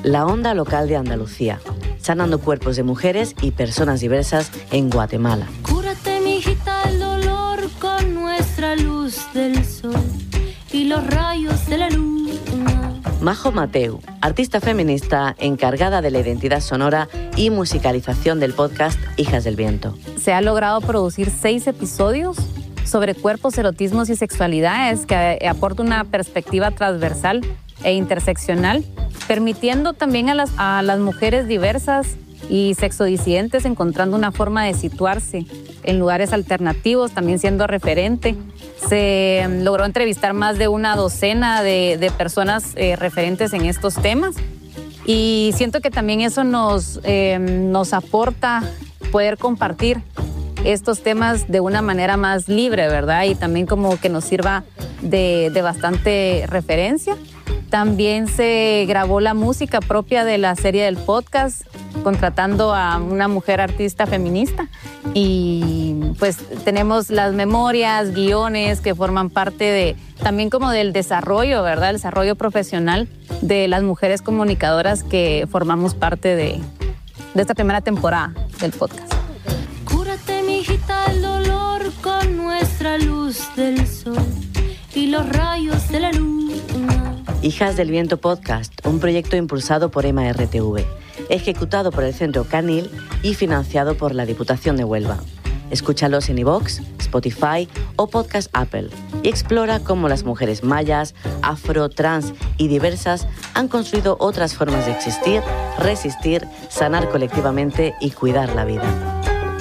la onda local de Andalucía, sanando cuerpos de mujeres y personas diversas en Guatemala. Cúrate, mijita, el dolor con nuestra luz del sol y los rayos de la luna. Majo Mateu, artista feminista encargada de la identidad sonora y musicalización del podcast Hijas del Viento. Se ha logrado producir 6 episodios sobre cuerpos, erotismos y sexualidades que aporta una perspectiva transversal e interseccional, permitiendo también a las mujeres diversas y sexodisidentes encontrando una forma de situarse en lugares alternativos, también siendo referente. Se logró entrevistar más de una docena de personas referentes en estos temas y siento que también eso nos aporta poder compartir estos temas de una manera más libre, ¿verdad? Y también como que nos sirva de bastante referencia. También se grabó la música propia de la serie del podcast, contratando a una mujer artista feminista. Y pues tenemos las memorias, guiones que forman parte también como del desarrollo, ¿verdad? El desarrollo profesional de las mujeres comunicadoras que formamos parte de esta primera temporada del podcast. Cúrate, mijita, el dolor con nuestra luz del sol y los rayos de la luna. Hijas del Viento Podcast, un proyecto impulsado por EMA-RTV, ejecutado por el Centro Canil y financiado por la Diputación de Huelva. Escúchalos en iVoox, Spotify o Podcast Apple y explora cómo las mujeres mayas, afro, trans y diversas han construido otras formas de existir, resistir, sanar colectivamente y cuidar la vida.